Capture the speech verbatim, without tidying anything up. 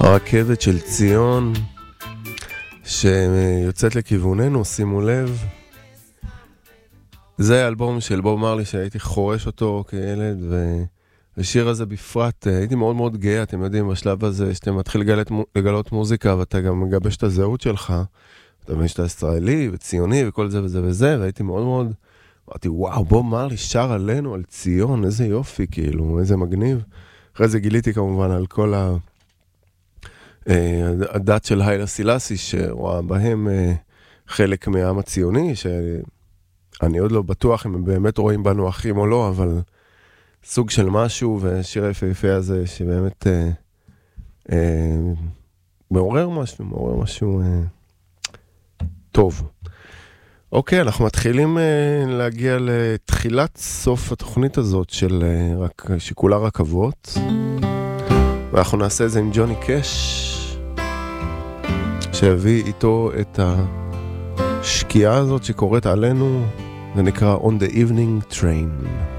הרכבת של ציון שיוצאת לכיווננו, שימו לב. זה אלבום של בוב מרלי שהייתי חורש אותו כילד, והשיר הזה בפרט, הייתי מאוד מאוד גאה, אתם יודעים, בשלב הזה שאתה מתחיל לגלות, לגלות מוזיקה, ואתה גם מגבש את הזהות שלך, אתה מבין שאתה ישראלי וציוני וכל זה וזה וזה, והייתי מאוד מאוד, אמרתי, וואו, בוב מרלי שר עלינו, על ציון, איזה יופי, כאילו, איזה מגניב. אחרי זה גיליתי כמובן על כל ה... הדת של היילה סילאסי, שרואה בהם חלק מהעם הציוני, שאני עוד לא בטוח אם הם באמת רואים בנו אחים או לא, אבל סוג של משהו, ושיר היפהפה הזה שבאמת אה, אה, מעורר משהו, מעורר משהו אה, טוב. אוקיי, אנחנו מתחילים אה, להגיע לתחילת סוף התוכנית הזאת של אה, רק, שכולה רכבות, ואנחנו נעשה את זה עם ג'וני קש, שהביא איתו את השקיעה הזאת שקורית עלינו, זה נקרא On the Evening Train.